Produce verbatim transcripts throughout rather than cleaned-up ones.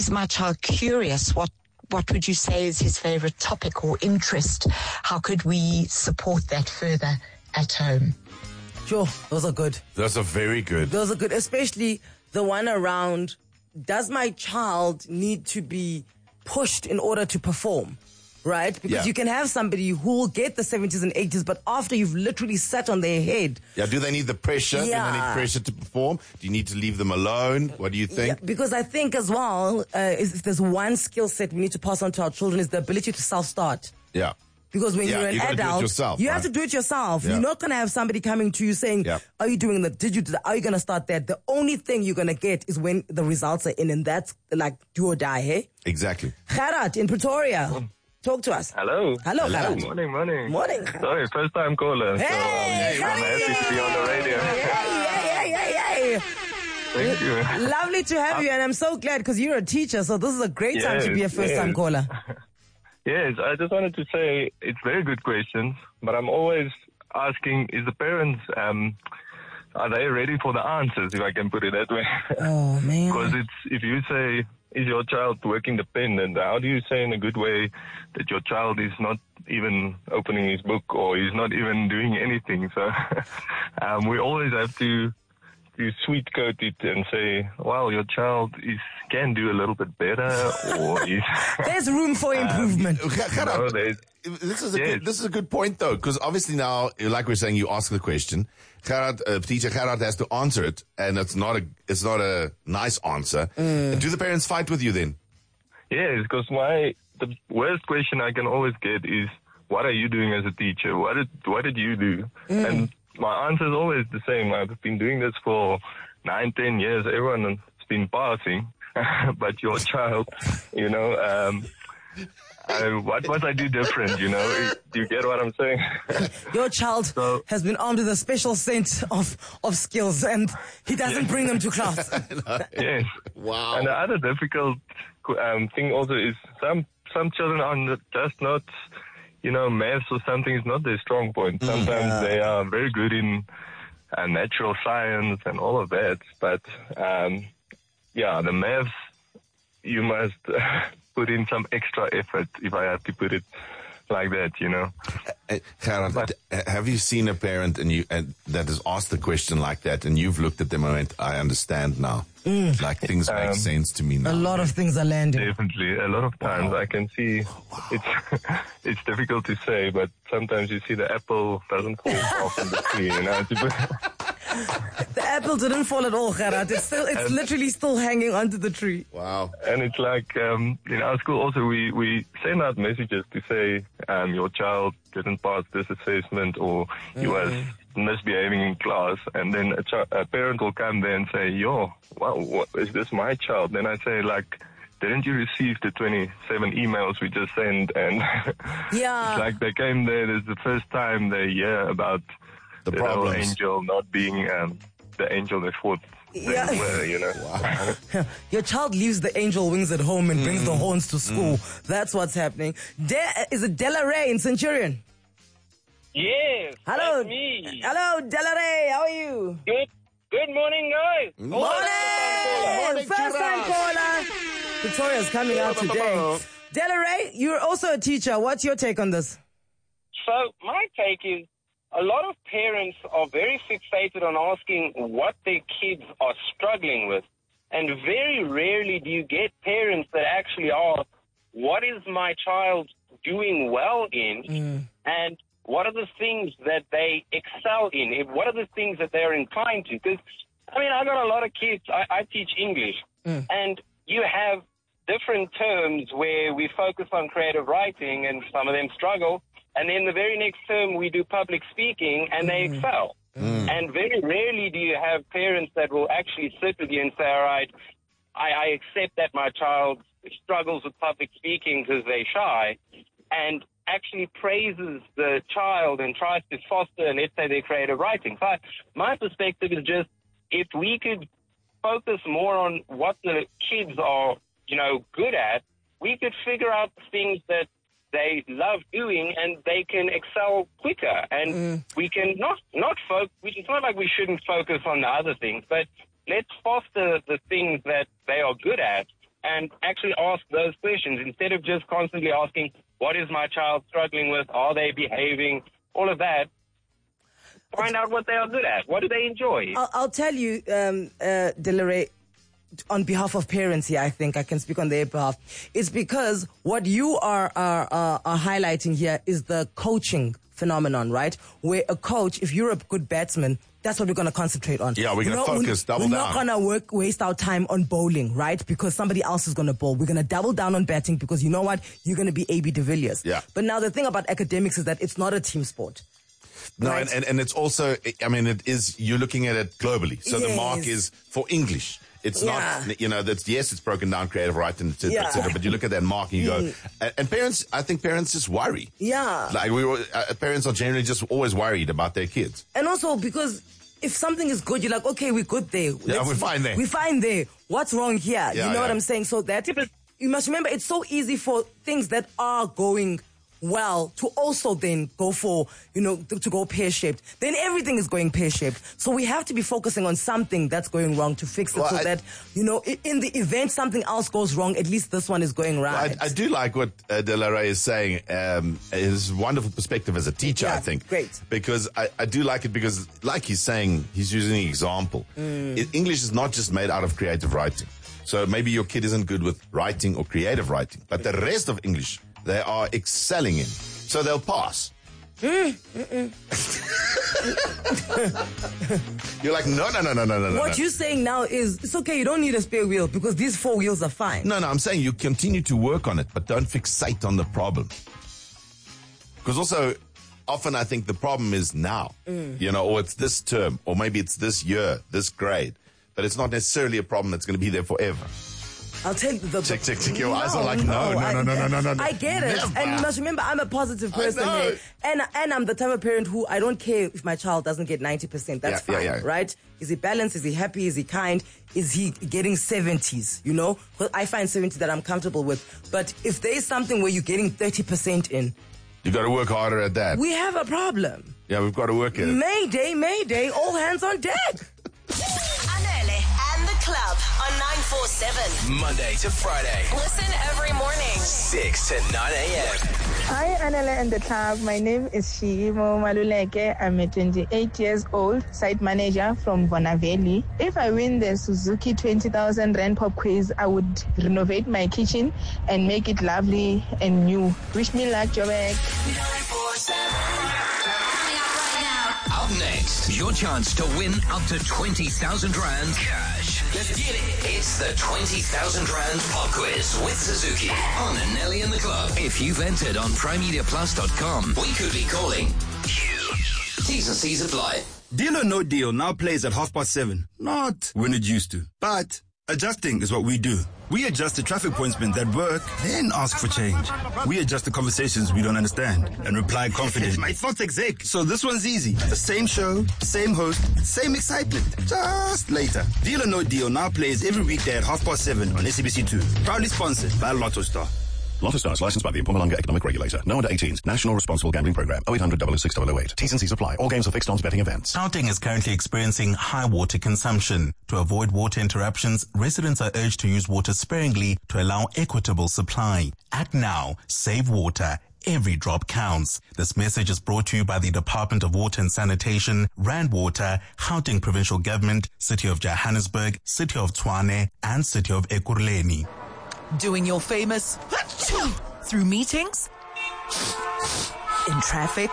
Is my child curious? What What would you say is his favorite topic or interest? How could we support that further at home? Sure, those are good. Those are very good. Those are good, especially the one around, does my child need to be pushed in order to perform? Right? Because Yeah. you can have somebody who will get the seventies and eighties, but after you've literally sat on their head. Yeah, do they need the pressure? Do they Yeah. need pressure to perform? Do you need to leave them alone? What do you think? Yeah, because I think as well, uh, is if there's one skill set we need to pass on to our children is the ability to self-start. Yeah. Because when Yeah, you're an you gotta do it adult, yourself, you have right? to do it yourself. Yeah. You're not going to have somebody coming to you saying, Yeah. are you doing that? Did you do that? Are you going to start that? The only thing you're going to get is when the results are in, and that's like do or die, hey? Exactly. Gerard in Pretoria. Talk to us. Hello. Hello, Hello. Gerard. Morning, morning. Morning. Sorry, first time caller. Hey, so I'm, I'm happy to be on the radio. Hey, hey, hey, hey, hey. Thank you. Lovely to have you, and I'm so glad because you're a teacher, so this is a great time to Yes, be a first-time yes. caller. Yes, I just wanted to say it's very good questions, but I'm always asking, is the parents, um, are they ready for the answers, if I can put it that way? Oh, man. Because it's, if you say, is your child work independent, how do you say in a good way that your child is not even opening his book or is not even doing anything? So um, we always have to to sweet coat it and say, well, your child is can do a little bit better, or is There's room for improvement. Gerard, no, there's- this is a Yes. good, this is a good point though, because obviously now, like we're saying, you ask the question. Gerard, uh, teacher Gerard has to answer it, and it's not a it's not a nice answer. Do the parents fight with you then? Yes, because my the worst question I can always get is, "What are you doing as a teacher? What did what did you do?" Mm. And my answer is always the same. I've been doing this for nine, ten years. Everyone has been passing, but your child, you know, um, I, what must I do different? You know, do you get what I'm saying? Your child So- has been armed with a special set of, of skills, and he doesn't bring them to class. Yes. Wow. And the other difficult um, thing also is some some children are not- just not, you know, maths or something is not their strong point. Sometimes they are very good in uh, natural science and all of that, but um, yeah, the maths you must put in some extra effort, if I have to put it like that, you know. Uh, Gerard, But- uh, have you seen a parent and you uh, that has asked the question like that, and you've looked at them and went, "I understand now. Like things make Um, sense to me now." A lot of things are landing. Definitely. A lot of times I can see it's it's difficult to say, but sometimes you see the apple doesn't fall off in the tree, you know. The apple didn't fall at all, Gerard. It's still, it's literally still hanging onto the tree. Wow. And it's like, um, in our school also we, we send out messages to say, um, your child didn't pass this assessment or he was misbehaving in class. And then a, ch- a parent will come there and say, yo, wow, what, is this my child? Then I say, like, didn't you receive the twenty-seven emails we just sent? And Yeah. it's like they came there, this is the first time they hear about The the little problems. angel not being um, the angel they thought they Yeah. were, you know. Your child leaves the angel wings at home and brings the horns to school. That's what's happening. De- is it Della Ray in Centurion? Yes, Hello. that's me. Hello, Della Ray. How are you? Good, good morning, guys. Morning! First time caller. Victoria's coming out today. Della Ray, you're also a teacher. What's your take on this? So my take is a lot of parents are very fixated on asking what their kids are struggling with. And very rarely do you get parents that actually ask, what is my child doing well in? And what are the things that they excel in? If- What are the things that they're inclined to? Because, I mean, I got a lot of kids. I, I teach English. And you have different terms where we focus on creative writing and some of them struggle. And then the very next term we do public speaking and they excel. And very rarely do you have parents that will actually sit with you and say, all right, I, I accept that my child struggles with public speaking because they're shy, and actually praises the child and tries to foster, let's say, their creative writing. So my perspective is just if we could focus more on what the kids are, you know, good at, we could figure out things that they love doing and they can excel quicker. And Mm. we can not, not focus, it's not like we shouldn't focus on the other things, but let's foster the things that they are good at and actually ask those questions instead of just constantly asking, what is my child struggling with? Are they behaving? All of that. Find out what they are good at. What do they enjoy? I'll, I'll tell you, um, uh, Delare, on behalf of parents here, I think I can speak on their behalf. It's because what you are, are, are, are highlighting here is the coaching phenomenon, right? Where a coach, if you're a good batsman, that's what we're going to concentrate on. Yeah, we're going to focus, we're, double we're down. We're not going to work, waste our time on bowling, right? Because somebody else is going to bowl. We're going to double down on batting because you know what? You're going to be A B de Villiers. Yeah. But now the thing about academics is that it's not a team sport. No, right? and, and, and it's also, I mean, it is, you're looking at it globally. So Yes. the mark is for English. It's Yeah. not, you know, that's, yes, it's broken down, creative writing, et cetera, Yeah. et cetera, but you look at that mark and you go, and, and parents, I think parents just worry. Yeah. Like we were, uh, parents are generally just always worried about their kids. And also because if something is good, you're like, okay, we're good there. Yeah, we're fine there. We're fine there. What's wrong here? Yeah, you know yeah. what I'm saying? So that, you must remember, it's so easy for things that are going well to also then go for, you know, to, to go pear-shaped. Then everything is going pear-shaped. So we have to be focusing on something that's going wrong to fix it Well, so I- that, you know, i- in the event something else goes wrong, at least this one is going right. I, I do like what uh, Delare is saying. Um, his wonderful perspective as a teacher, Yeah, I think. great. Because I, I do like it because, like he's saying, he's using an example. Mm. It, English is not just made out of creative writing. So maybe your kid isn't good with writing or creative writing, but the rest of English they are excelling in. So they'll pass. Mm, You're like, no, no, no, no, no, no, What no. you're saying now is, it's okay, you don't need a spare wheel because these four wheels are fine. No, no, I'm saying you continue to work on it, but don't fixate on the problem. Because also, often I think the problem is now, you know, or it's this term, or maybe it's this year, this grade, but it's not necessarily a problem that's going to be there forever. I'll tell you the... Check, check, check. Your no, eyes are like, no, no, I, no, no, no, no, no, no. I get it. Never. And you must remember, I'm a positive I person know. here. And, and I'm the type of parent who I don't care if my child doesn't get ninety percent. That's Yeah, fine, yeah, yeah. right? Is he balanced? Is he happy? Is he kind? Is he getting seventies, you know? Because I find seventy that I'm comfortable with. But if there's something where you're getting thirty percent in, You got to work harder at that. we have a problem. Yeah, we've got to work at it. Mayday, mayday, all hands on deck. Anele and the club on nine four seven. Monday to Friday, Listen every morning. six to nine a.m. Hi, Anela and the club. My name is Shiimo Maluleke. I'm a twenty-eight years old site manager from Bonaveli. If I win the Suzuki twenty thousand Rand Pop Quiz, I would renovate my kitchen and make it lovely and new. Wish me luck, Jobek. Up next, your chance to win up to twenty thousand Rand cash. Let's get it. It's the twenty thousand Rand Pop Quiz with Suzuki on Nelly in the Club. If you've entered on prime media plus dot com, we could be calling you. T's and C's apply. Deal or No Deal now plays at half past seven. Not when it used to. But adjusting is what we do. We adjust the traffic pointsmen that work, then ask for change. We adjust the conversations we don't understand and reply confidently. My thoughts exec. So this one's easy. The same show, same host, same excitement. Just later. Deal or No Deal now plays every weekday at half past seven on S A B C two. Proudly sponsored by Lotto Star. Lotto Stars, licensed by the Mpumalanga Economic Regulator. No under eighteens. National Responsible Gambling Program. oh eight hundred, double oh six, double oh eight. T's and C's apply. All games are fixed odds betting events. Gauteng is currently experiencing high water consumption. To avoid water interruptions, residents are urged to use water sparingly to allow equitable supply. Act now. Save water. Every drop counts. This message is brought to you by the Department of Water and Sanitation, Rand Water, Gauteng Provincial Government, City of Johannesburg, City of Tshwane, and City of Ekurhuleni. Doing your famous through meetings, in traffic,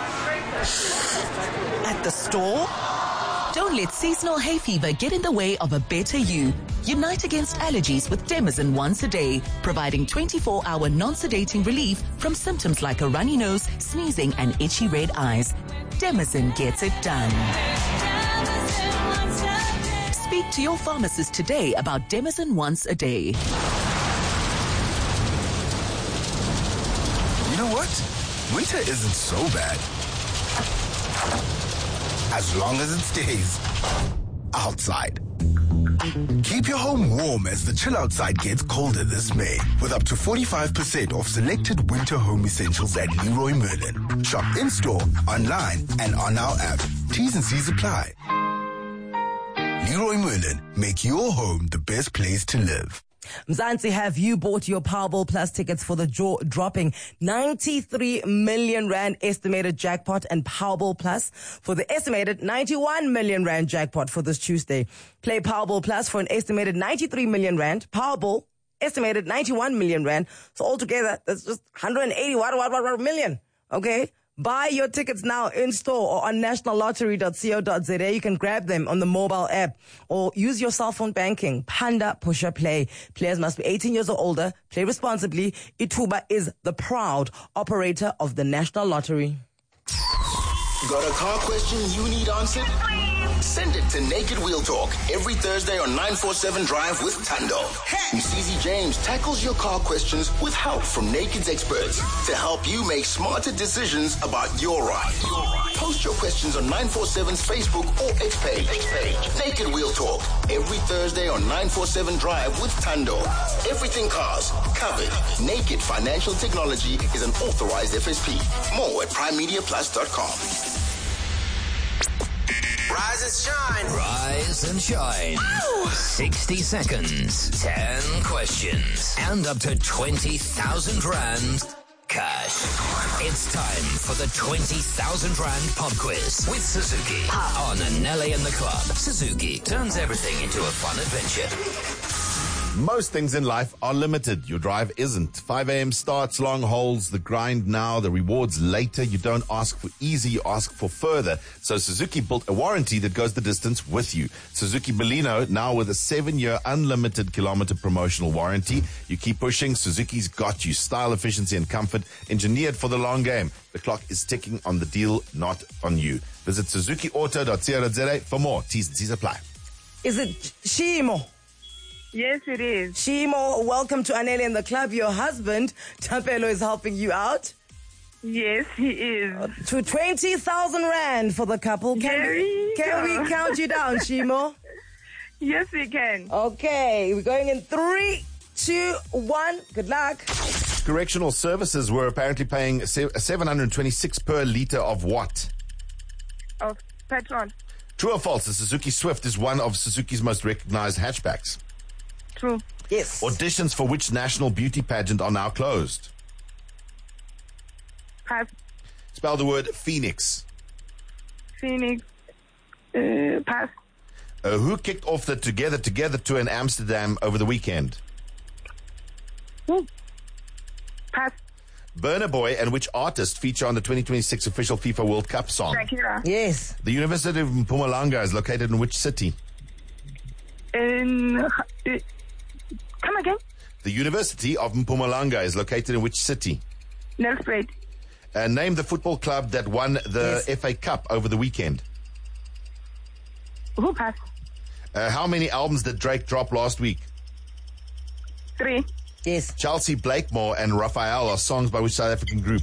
at the store. Don't let seasonal hay fever get in the way of a better you. Unite against allergies with Demazin once a day, providing twenty-four hour non-sedating relief from symptoms like a runny nose, sneezing, and itchy red eyes. Demazin gets it done. Speak to your pharmacist today about Demazin once a day. You know what? Winter isn't so bad. As long as it stays outside. Keep your home warm as the chill outside gets colder this May with up to forty-five percent off selected winter home essentials at Leroy Merlin. Shop in-store, online, and on our app. T's and C's apply. Leroy Merlin, make your home the best place to live. Mzansi, have you bought your Powerball Plus tickets for the jaw dropping ninety-three million rand estimated jackpot and Powerball Plus for the estimated ninety-one million rand jackpot for this Tuesday? Play Powerball Plus for an estimated ninety-three million rand. Powerball estimated ninety-one million rand. So altogether, that's just one hundred eighty what, what, what, what million. Okay? Buy your tickets now in store or on national lottery dot co dot za. You can grab them on the mobile app or use your cell phone banking. Panda Pusher Play. Players must be eighteen years or older. Play responsibly. Ituba is the proud operator of the National Lottery. Got a car question you need answered? Send it to Naked Wheel Talk every Thursday on nine forty-seven Drive with Tando. Msizi James tackles your car questions with help from Naked's experts to help you make smarter decisions about your ride. Post your questions on nine forty-seven's Facebook or X page. Naked Wheel Talk every Thursday on nine forty-seven Drive with Tando. Everything cars covered. Naked Financial Technology is an authorized F S P. More at prime media plus dot com. Rise and shine. Rise and shine. Ow! sixty seconds, ten questions, and up to twenty thousand rand cash. It's time for the twenty thousand rand pop quiz with Suzuki on Nelly and the Club. Suzuki turns everything into a fun adventure. Most things in life are limited. Your drive isn't. five a.m. starts, long holes, the grind now, the rewards later. You don't ask for easy, you ask for further. So Suzuki built a warranty that goes the distance with you. Suzuki Baleno, now with a seven-year unlimited kilometer promotional warranty. You keep pushing, Suzuki's got you. Style, efficiency, and comfort engineered for the long game. The clock is ticking on the deal, not on you. Visit suzuki auto dot co dot za for more. T's and C's apply. Is it Shimo? Yes, it is. Shimo, welcome to Anele and the Club. Your husband, Tapelo, is helping you out. Yes, he is. Uh, to twenty thousand rand for the couple. Can, There we, you can go. we count you down, Shimo? Yes, we can. Okay, we're going in three, two, one. Good luck. Correctional services were apparently paying seven hundred twenty-six per litre of what? Of petrol. True or false, the Suzuki Swift is one of Suzuki's most recognized hatchbacks. True. Yes. Auditions for which national beauty pageant are now closed? Pass. Spell the word Phoenix. Phoenix. Uh, pass. Uh, who kicked off the Together Together tour in Amsterdam over the weekend? Ooh. Pass. Burna Boy and which artist feature on the twenty twenty-six official FIFA World Cup song? Shakira. Yes. The University of Mpumalanga is located in which city? In, uh, come again? The University of Mpumalanga is located in which city? Nelspruit. Uh, name the football club that won the Yes. F A Cup over the weekend. Who pass? Uh, how many albums did Drake drop last week? Three. Yes. Chelsea Blakemore and Raphael are songs by which South African group?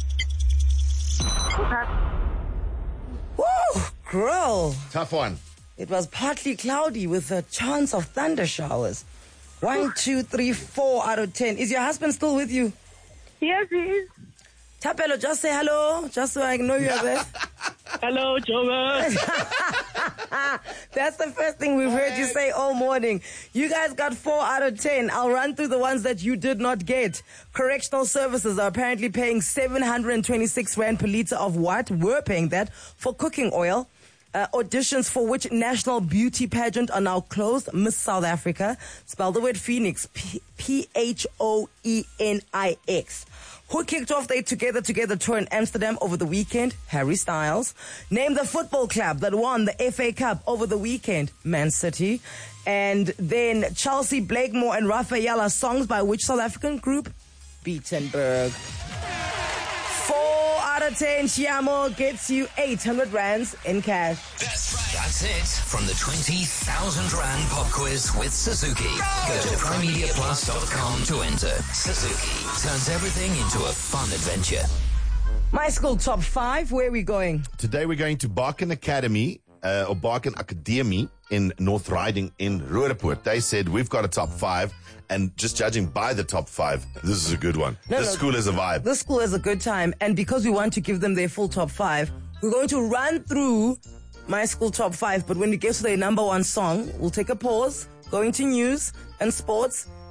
Who pass? Woo! Girl. Tough one. It was partly cloudy with a chance of thunder showers. One, two, three, four out of ten. Is your husband still with you? Yes, he is. Tapelo, just say hello, just so I know you are there. Hello, Jover. That's the first thing we've heard you say all morning. You guys got four out of ten. I'll run through the ones that you did not get. Correctional services are apparently paying seven hundred twenty-six rand per litre of what? We're paying that for cooking oil. Uh, auditions for which national beauty pageant are now closed? Miss South Africa. Spell the word Phoenix. P H O E N I X. Who kicked off their Together Together tour in Amsterdam over the weekend? Harry Styles. Name the football club that won the F A Cup over the weekend? Man City. And then Chelsea Blakemore and Raphael are songs by which South African group? Beatenberg. Four out of ten, Chiamo gets you eight hundred rands in cash. That's right. That's it from the twenty thousand rand pop quiz with Suzuki. Go to prime media plus dot com to enter. Suzuki turns everything into a fun adventure. My school top five, where are we going? Today we're going to Barkin Academy, uh, or Barkin Academy in North Riding in Roodepoort. They said we've got a top five, and just judging by the top five, this is a good one. No, this no, school is a vibe. This school is a good time, and because we want to give them their full top five, we're going to run through my school top five, but when we get to their number one song, we'll take a pause, go into news and sports,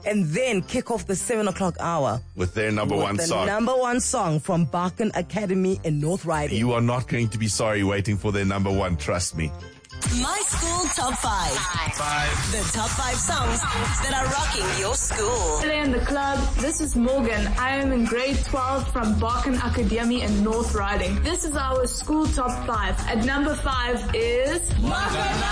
and then kick off the seven o'clock hour with their number with one the song. number one song from Barkin Academy in North Riding. You are not going to be sorry waiting for their number one, trust me. My School Top Five. Five. The top five songs that are rocking your school. Hello in the club. This is Morgan. I am in grade twelve from Barkin Academy in North Riding. This is our school top five. At number five is...